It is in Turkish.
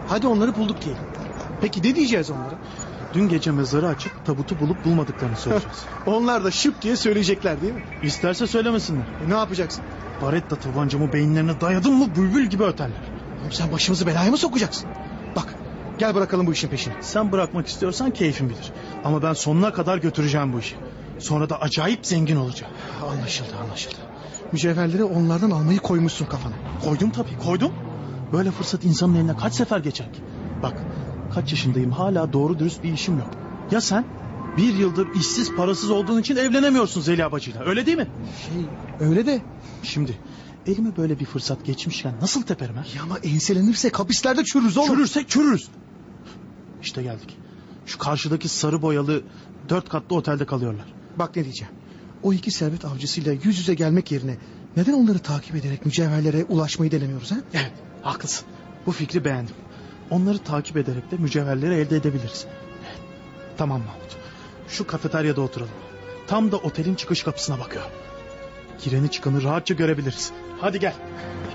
Hadi onları bulduk diyelim. Peki ne diyeceğiz onlara? Dün gece mezarı açıp tabutu bulup bulmadıklarını soracağız. Onlar da şıp diye söyleyecekler değil mi? İsterse söylemesinler. Ne yapacaksın? Baretta tabancamı beyinlerine dayadım mı bülbül gibi öterler. Oğlum sen başımızı belaya mı sokacaksın? Bak gel bırakalım bu işin peşini. Sen bırakmak istiyorsan keyfin bilir. Ama ben sonuna kadar götüreceğim bu işi. Sonra da acayip zengin olacağım. Anlaşıldı. Mücevherleri onlardan almayı koymuşsun kafana. Koydum tabii, koydum. Böyle fırsat insanın eline kaç sefer geçer ki? Bak, kaç yaşındayım, hala doğru dürüst bir işim yok. Ya sen? Bir yıldır işsiz parasız olduğun için evlenemiyorsun Zeliha bacıyla, öyle değil mi? Öyle de. Şimdi elime böyle bir fırsat geçmişken nasıl teperim ha? Ya ama enselenirse hapislerde çürürüz oğlum. Çürürsek çürürüz. İşte geldik. Şu karşıdaki sarı boyalı 4 katlı otelde kalıyorlar. Bak ne diyeceğim. O iki servet avcısıyla yüz yüze gelmek yerine neden onları takip ederek mücevherlere ulaşmayı denemiyoruz ha? Evet, haklısın. Bu fikri beğendim. Onları takip ederek de mücevherleri elde edebiliriz. Evet, tamam Mahmut. Şu kafeteryada oturalım. Tam da otelin çıkış kapısına bakıyor. Gireni çıkanı rahatça görebiliriz. Hadi gel.